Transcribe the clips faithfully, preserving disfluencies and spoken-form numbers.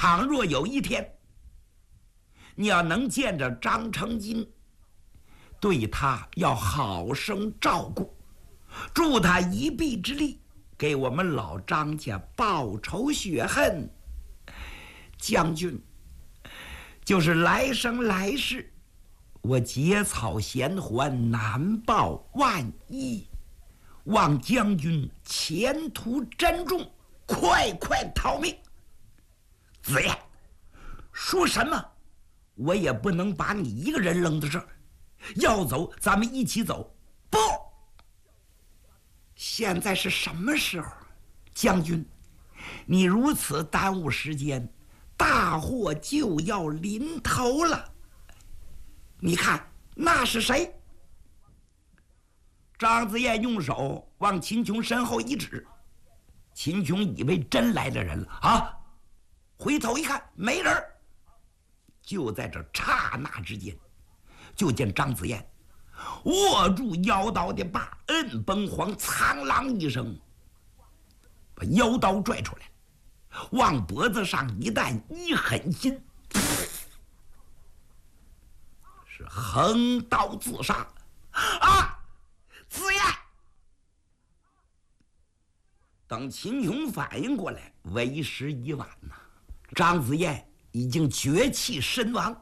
倘若有一天，你要能见着张成金，对他要好生照顾，助他一臂之力，给我们老张家报仇雪恨。将军，就是来生来世，我结草衔环，难报万一。望将军前途珍重，快快逃命！子夜，说什么我也不能把你一个人扔在这儿，要走咱们一起走。不，现在是什么时候？将军，你如此耽误时间，大祸就要临头了。你看那是谁？张子燕用手往秦琼身后一指，秦琼以为真来了人了啊！回头一看，没人。就在这刹那之间，就见张子燕握住腰刀的把，摁崩簧，苍啷一声，把腰刀拽出来，往脖子上一弹，一狠心，是横刀自杀啊！子燕，等秦琼反应过来，为时已晚呐。张子燕已经绝气身亡。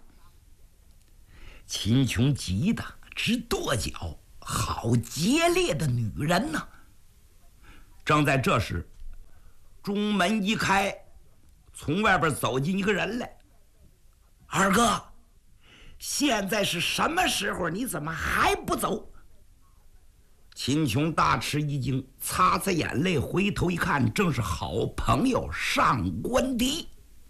秦琼急得直跺脚，好激烈的女人呐！正在这时，中门一开，从外边走进一个人来。二哥，现在是什么时候？你怎么还不走？秦琼大吃一惊，擦擦眼泪，回头一看，正是好朋友上官迪。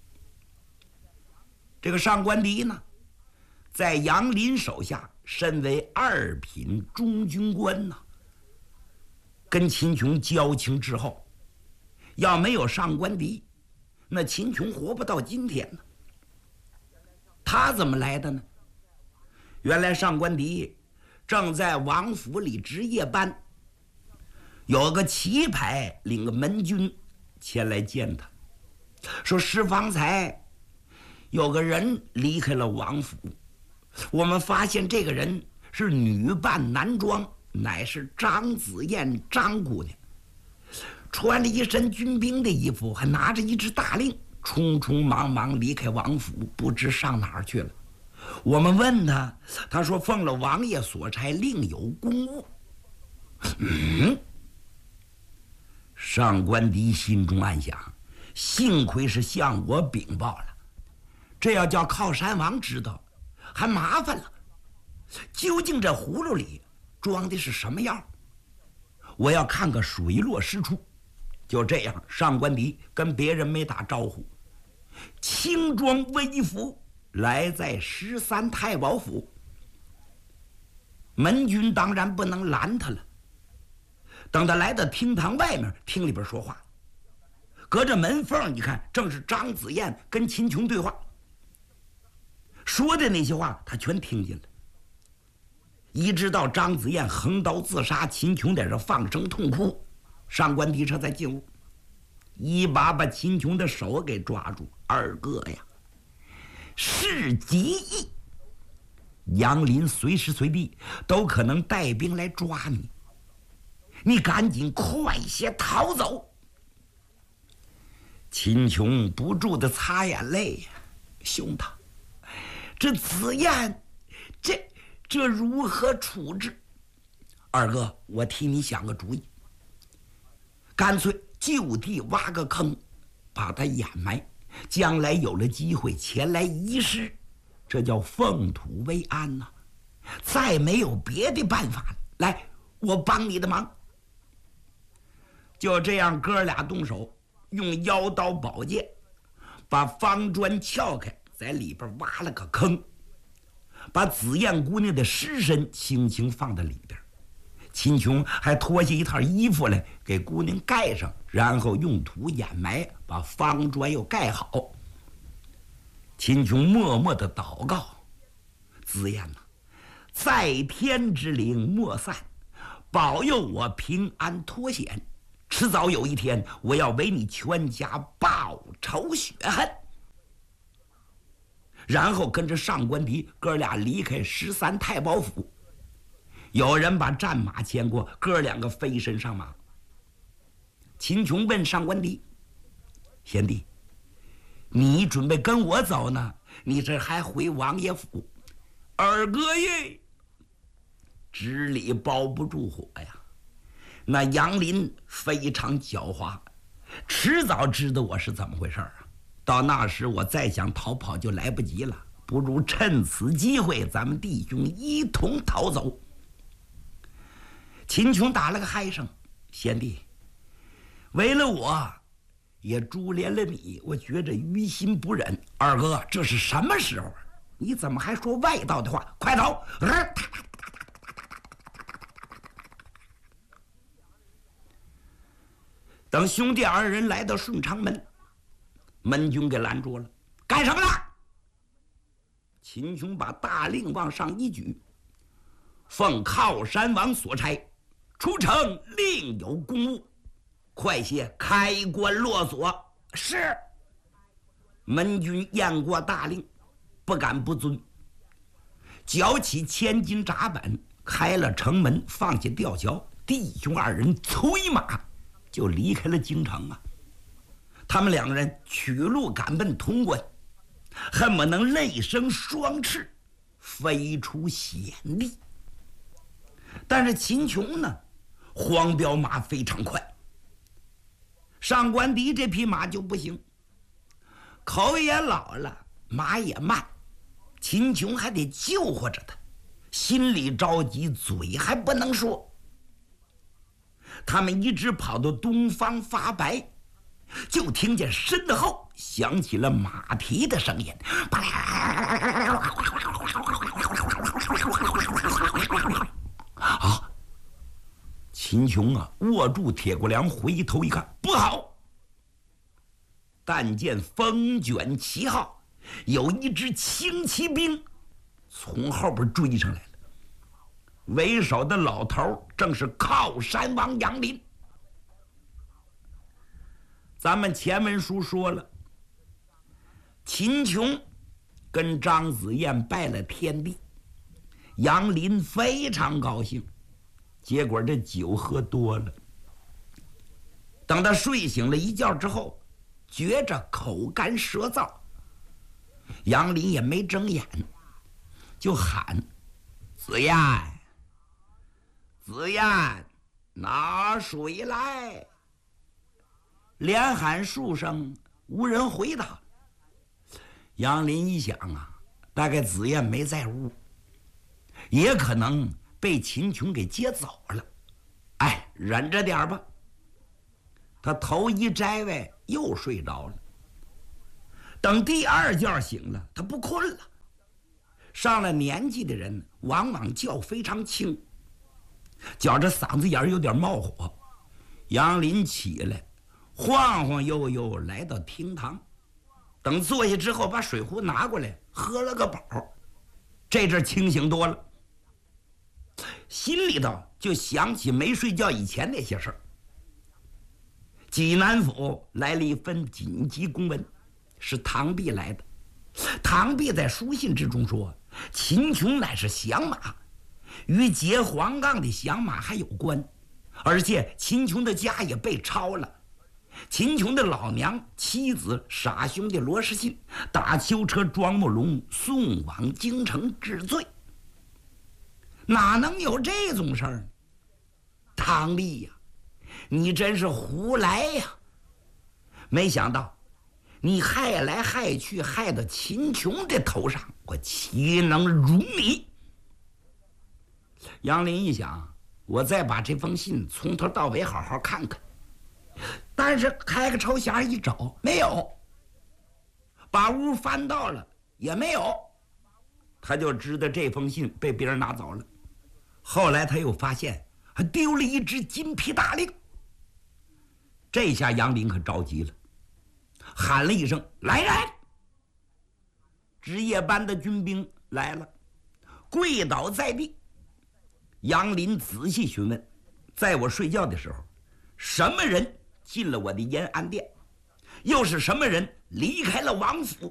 这个上官迪呢，在杨林手下身为二品中军官呢，跟秦琼交情之后，要没有上官迪，那秦琼活不到今天呢。他怎么来的呢？原来上官迪正在王府里值夜班，有个旗牌领个门军前来见他，说是方才有个人离开了王府，我们发现这个人是女扮男装，乃是张子燕张姑娘，穿着一身军兵的衣服，还拿着一支大令，匆匆忙忙离开王府，不知上哪儿去了。我们问他，他说奉了王爷所差，另有公务。嗯，上官迪心中暗想，幸亏是向我禀报了，这要叫靠山王知道，还麻烦了。究竟这葫芦里装的是什么药？我要看个水落石出。就这样，上官迪跟别人没打招呼，轻装微服来在十三太保府。门军当然不能拦他了。等他来到厅堂外面，听里边说话，隔着门缝一看，正是张子燕跟秦琼对话，说的那些话他全听见了。一直到张子燕横刀自杀，秦琼在这放声痛哭，上官迪这才进屋，一把把秦琼的手给抓住。二哥呀，事极易，杨林随时随地都可能带兵来抓你，你赶紧快些逃走。秦琼不住的擦眼泪呀，兄台，这子燕，这这如何处置？二哥，我替你想个主意，干脆就地挖个坑，把他掩埋，将来有了机会前来遗失，这叫奉土为安呐、啊！再没有别的办法了。来，我帮你的忙。就这样，哥俩动手，用腰刀宝剑把方砖撬开，在里边挖了个坑，把紫燕姑娘的尸身轻轻放在里边。秦琼还脱下一套衣服来给姑娘盖上，然后用土掩埋，把方砖又盖好。秦琼默默地祷告：紫燕呐、啊，在天之灵莫散，保佑我平安脱险，迟早有一天我要为你全家报仇雪恨。 然后跟着上官迪哥俩离开十三太保府。有人把战马牵过，哥两个飞身上马。秦琼问上官迪：“贤弟，你准备跟我走呢？你这还回王爷府？”二哥爷，纸里包不住火呀！那杨林非常狡猾，迟早知道我是怎么回事啊！到那时我再想逃跑就来不及了，不如趁此机会，咱们弟兄一同逃走。秦琼打了个嗨声：“贤弟，为了我，也株连了你，我觉着于心不忍。二哥，这是什么时候啊？你怎么还说外道的话？快走！”等兄弟二人来到顺昌门，门军给拦住了。干什么呢？秦琼把大令往上一举：“奉靠山王所差，出城另有公务，快些开关落锁。”是。门军验过大令，不敢不遵，缴起千斤闸板，开了城门，放下吊桥，弟兄二人催马就离开了京城啊！他们两人取路赶奔潼关，恨不能肋生双翅，飞出险地。但是秦琼呢，黄骠马非常快，上官迪这匹马就不行，口也老了，马也慢，秦琼还得救活着他，心里着急，嘴还不能说。他们一直跑到东方发白，就听见身后响起了马蹄的声音。啊！秦琼啊，握住铁骨梁，回头一看，不好！但见风卷旗号，有一支轻骑兵从后边追上来了。为首的老头正是靠山王杨林。咱们前文书说了，秦琼跟张子燕拜了天地，杨林非常高兴，结果这酒喝多了，等他睡醒了一觉之后，觉着口干舌燥，杨林也没睁眼，就喊：“子燕，子燕，拿水来！”连喊数声，无人回答。杨林一想啊，大概子燕没在屋，也可能被秦琼给接走了。哎，忍着点吧。他头一摘歪，又睡着了。等第二觉醒了，他不困了。上了年纪的人往往觉非常轻，觉着嗓子眼有点冒火。杨林起来，晃晃悠悠来到厅堂，等坐下之后，把水壶拿过来，喝了个饱，这阵清醒多了，心里头就想起没睡觉以前那些事儿。济南府来了一份紧急公文，是唐弼来的。唐弼在书信之中说，秦琼乃是降马，与劫黄杠的降马还有关，而且秦琼的家也被抄了。秦琼的老娘、妻子、傻兄弟罗世信打囚车庄木龙送往京城治罪。哪能有这种事儿呢？唐弼呀，你真是胡来呀！没想到你害来害去，害到秦琼这头上，我岂能容你？杨林一想，我再把这封信从头到尾好好看看。但是开个抽匣一找，没有；把屋翻到了，也没有。他就知道这封信被别人拿走了。后来他又发现还丢了一支金皮大令。这下杨林可着急了，喊了一声：“来人！”值夜班的军兵来了，跪倒在地。杨林仔细询问：“在我睡觉的时候，什么人进了我的延安殿？又是什么人离开了王府？”